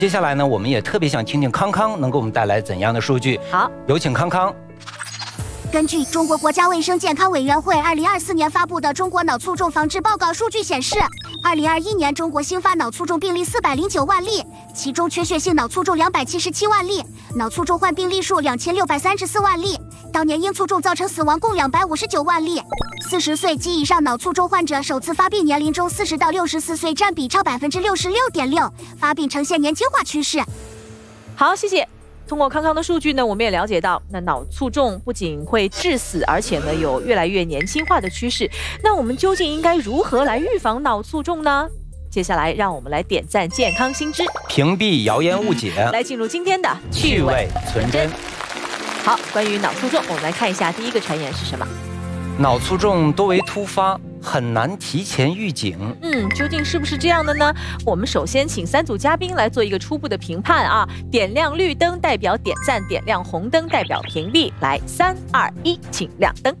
接下来呢，我们也特别想听听康康能给我们带来怎样的数据。 好， 有请康康。 根据中国国家卫生健康委员会2024年发布的《中国脑卒中防治报告》数据显示，2021年中国新发脑卒中病例409万例，其中缺血性脑卒中277万例，脑卒中患病例数2634万例，当年因卒中造成死亡共259万例。40岁及以上脑卒中患者首次发病年龄中40到64岁占比超66.6%，发病呈现年轻化趋势。 好，谢谢。通过康康的数据呢，我们也了解到，那脑卒中不仅会致死，而且呢有越来越年轻化的趋势。那我们究竟应该如何来预防脑卒中呢？接下来让我们来点赞健康新知， 屏蔽谣言误解， 来进入今天的趣味存真。 好，关于脑卒中，我们来看一下第一个传言是什么。 脑卒中多为突发，很难提前预警。 究竟是不是这样的呢？我们首先请3组嘉宾来做一个初步的评判啊。点亮绿灯代表点赞，点亮红灯代表屏蔽。来，3、2、1，请亮灯。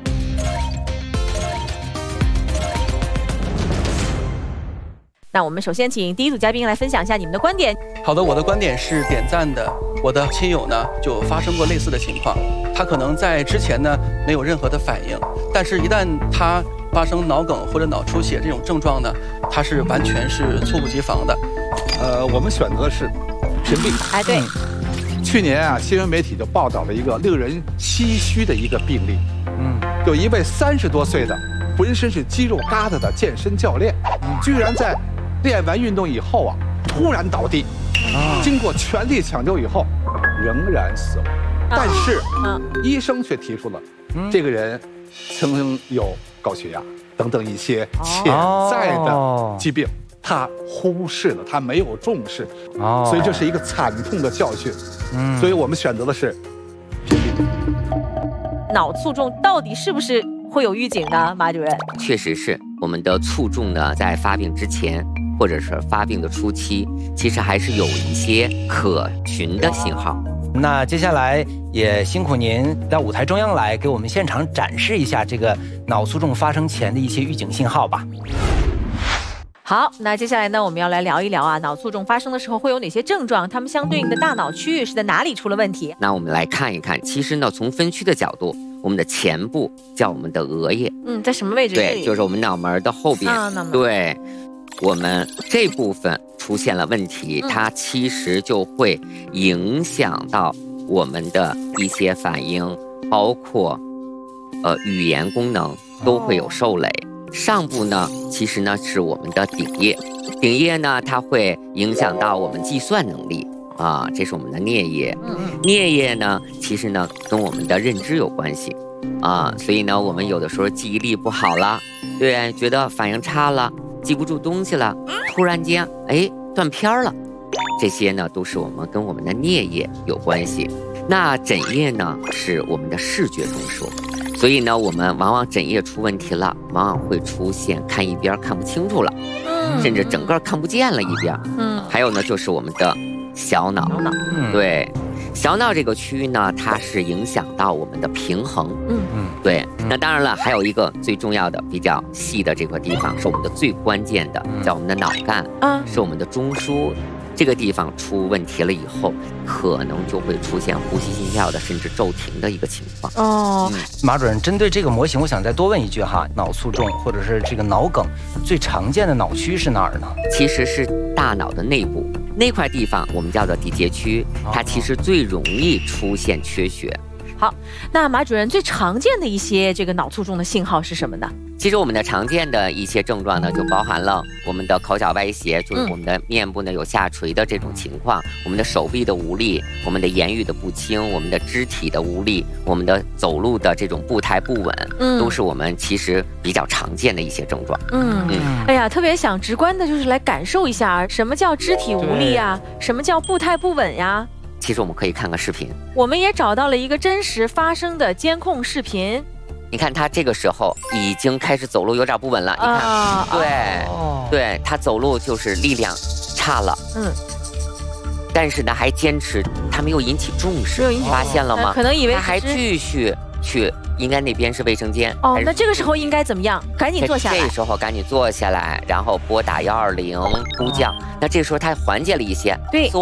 那我们首先请第一组嘉宾来分享一下你们的观点。 好的，我的观点是点赞的。我的亲友呢就发生过类似的情况，他可能在之前呢没有任何的反应，但是一旦他发生脑梗或者脑出血这种症状呢，他是完全是猝不及防的。 我们选择的是屏蔽。 哎，对。 去年啊，新闻媒体就报道了一个令人唏嘘的一个病例。有一位30多岁的浑身是肌肉疙瘩的健身教练，居然在练完运动以后啊，突然倒地，经过全力抢救以后，仍然死亡。但是，医生却提出了，这个人曾经有高血压等等一些潜在的疾病，他忽视了，他没有重视，所以这是一个惨痛的教训。所以我们选择的是屏蔽。 脑卒中到底是不是会有预警呢？马主任， 确实是，我们的卒中呢，在发病之前或者是发病的初期，其实还是有一些可循的信号。 那接下来也辛苦您到舞台中央来，给我们现场展示一下这个脑卒中发生前的一些预警信号吧。 好，那接下来呢，我们要来聊一聊啊，脑卒中发生的时候会有哪些症状？它们相对应的大脑区域是在哪里出了问题？ 那我们来看一看，其实呢，从分区的角度，我们的前部叫我们的额叶， 在什么位置？ 对，就是我们脑门的后边。对，我们这部分出现了问题，它其实就会影响到我们的一些反应，包括语言功能都会有受累。上部呢，其实呢是我们的顶叶，顶叶呢它会影响到我们计算能力啊，这是我们的颞叶。颞叶呢，其实呢跟我们的认知有关系啊，所以呢我们有的时候记忆力不好了，对，觉得反应差了，记不住东西了，突然间断片了，这些呢都是我们跟我们的颞叶有关系。那枕叶呢是我们的视觉中枢。所以呢，我们往往枕叶出问题了，往往会出现看一边看不清楚了，甚至整个看不见了一边。还有呢，就是我们的小脑。对，小脑这个区域呢，它是影响到我们的平衡。对。那当然了，还有一个最重要的、比较细的这块地方，是我们的最关键的，叫我们的脑干，是我们的中枢。这个地方出问题了以后，可能就会出现呼吸心跳的，甚至骤停的一个情况。 马主任，针对这个模型，我想再多问一句哈，脑卒中或者是这个脑梗，最常见的脑区是哪儿呢？ 其实是大脑的内部那块地方，我们叫做底节区，它其实最容易出现缺血。 好，那马主任最常见的一些这个脑卒中的信号是什么呢？ 其实我们的常见的一些症状呢，就包含了我们的口角歪斜，就是我们的面部呢有下垂的这种情况，我们的手臂的无力，我们的言语的不清，我们的肢体的无力，我们的走路的这种步态不稳，都是我们其实比较常见的一些症状。 哎呀，特别想直观的就是来感受一下，什么叫肢体无力呀？什么叫步态不稳呀？ 其实我们可以看个视频， 我们也找到了一个真实发生的监控视频。 你看他这个时候已经开始走路有点不稳了，你看，对，他走路就是力量差了，但是呢还坚持，他没有引起重视，发现了吗？ 可能以为他还继续去，应该那边是卫生间。 哦，那这个时候应该怎么样？赶紧坐下来。 这时候赶紧坐下来，然后拨打120呼叫。那这时候它缓解了一些。 对。